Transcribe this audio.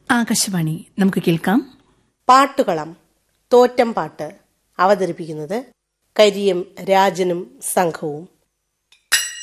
ആകാശവാണി, നമുക്ക് കേൾക്കാം. പാട്ടുകളം തോറ്റം പാട്ട്. അവതരിപ്പിക്കുന്നത് കരിയം രാജനും സംഘവും.